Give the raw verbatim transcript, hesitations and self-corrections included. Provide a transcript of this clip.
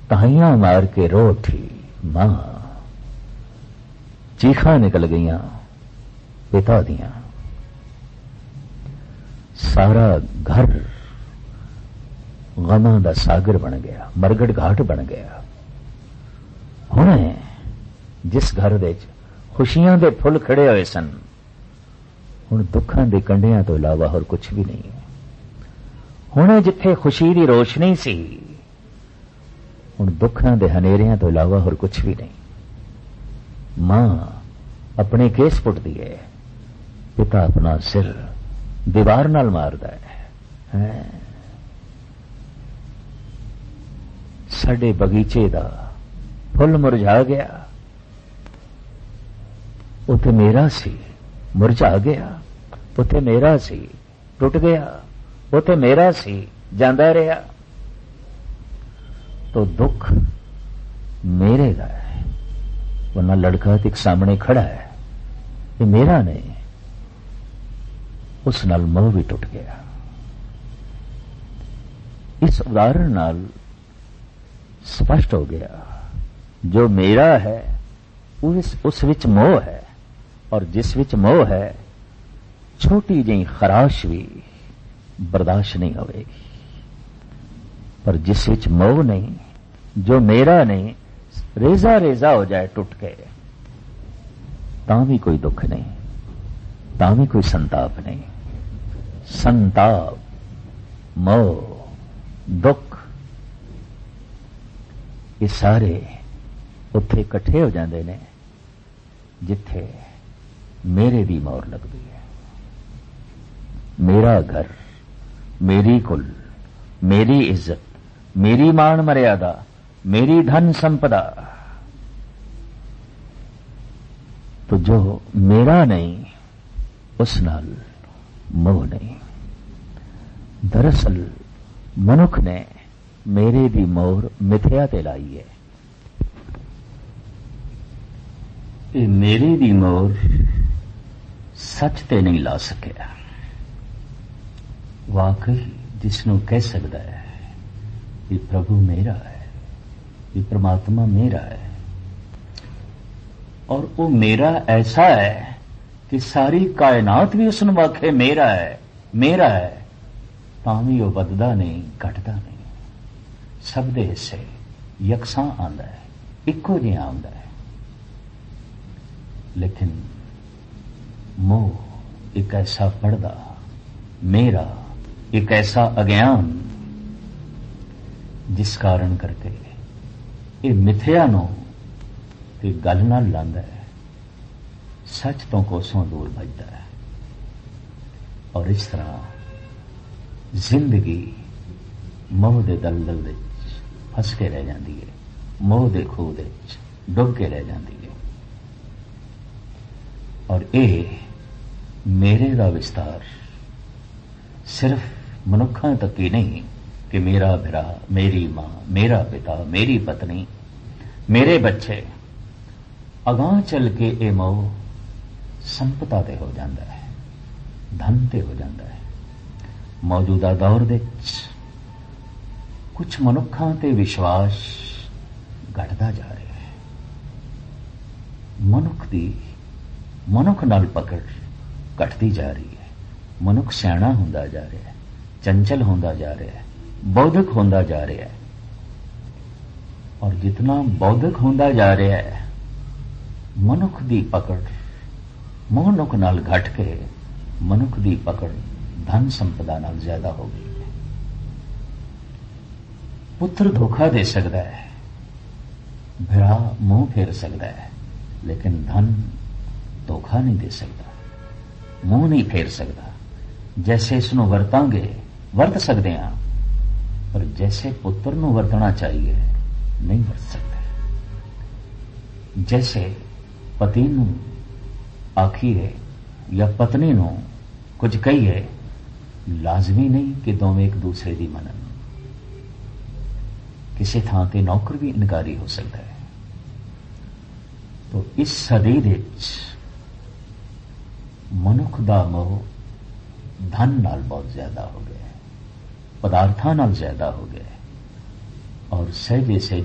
ताहियां मार के रो उठी मां, चीखा निकल गईयां पिता दियां, सारा घर गमां दा सागर बन गया, मरगड़ घाट बन गया। हुण जिस घर दे खुशियां दे फुल खड़े होए सन, हुण दुखां दे कंढियां तो इलावा होर कुछ भी नहीं। हुण जिथे खुशी दी रोशनी सी, हुण दुखां दे हनेरियां तो इलावा होर कुछ भी नहीं। मां अपने केस पुटदी है, पिता अपना सिर दीवार नाल मारदा है। साडे बगीचे दा फुल मुरझा गया, उते मेरा सी मुरझा गया, उते मेरा सी टुट गया, उते मेरा सी जांदा रहा। तो दुख मेरे दा है, वरना लड़का एक सामने खड़ा है, ये मेरा नहीं। उस नाल मोह भी टुट गया। इस उदाहरण नाल स्पष्ट हो गया, जो मेरा है उस उस विच मोह है, और जिस विच मोह है छोटी जी खराश भी बर्दाश्त नहीं होगी। पर जिस विच मोह नहीं, जो मेरा नहीं, रेजा रेजा हो जाए टुट के, तां भी कोई दुख नहीं, तां भी कोई संताप नहीं। संताप, मोह, दुख, ये सारे उत्थे इकट्ठे हो जाते ने जिथे मेरे दी मोहर लगती है। मेरा घर, मेरी कुल, मेरी इज्जत, मेरी मान मर्यादा, मेरी धन संपदा, तो जो मेरा नहीं उस नाल मोह नहीं। दरअसल मनुख ने मेरे दी मोहर मिथ्या ते लाई है। ये मेरे दी मोहर सच ते नहीं ला सकिया। वाकई जिसनों कह सकता है कि प्रभु मेरा है, कि परमात्मा मेरा है, और वो मेरा ऐसा है कि सारी कायनात भी उसनों आखे मेरा है, मेरा है, तां भी वो बददा नहीं, घटदा नहीं, सब दे हिस्से यकसां आंदा है, इक्को जिहा आंदा है। लेकिन मोह एक ऐसा पर्दा, मेरा एक ऐसा अज्ञान, जिस कारण करके ये मिथ्या नो ते गल नाल लांदा है, सच तो कोसों दूर भजदा है। और इस तरह जिंदगी मोह दे दलदल विच फस के रह जाती है, मोह दे खूह दे डुब के रह जाती है। और ये मेरे दा विस्तार सिर्फ मनुखा तक ही नहीं कि मेरा भरा, मेरी मां, मेरा पिता, मेरी पत्नी, मेरे बच्चे, अगां चल के ये मोह संपदा ते हो जाता है, धन ते हो जाता है। मौजूदा दौर दे कुछ मनुखा ते विश्वास घटदा जा रहा है। मनुख दी मनुख नाल पकड़ घटती जा रही है। मनुख सियाणा होंदा जा रहा है, चंचल होंदा जा रहा है, बौद्धिक होंदा जा रहा है। और जितना बौद्धिक होंदा जा रहा है, मनुख दी पकड़ मनुख नाल घट के मनुख दी पकड़ धन संपदा नाल ज्यादा हो गई है। पुत्र धोखा दे सकता है, भरा मुंह फेर सकता है, लेकिन धन धोखा नहीं दे सकता, मुंह नहीं फेर सकता। जैसे इसनों वरतांगे वरत सकते हैं, पर जैसे पुत्र नूं वरतना चाहिए नहीं वरत सकते। जैसे पति नूं आखिए या पत्नी नूं कुछ कहिए, लाजमी नहीं कि दोवें एक दूसरे की मनन। किसी थां ते नौकर भी इनकारी हो सकता है। तो इस सदी विच मनुख दा मोह धन नाल बहुत ज्यादा हो गया है, पदार्थां नाल ज्यादा हो गया है, और सहजे सहजे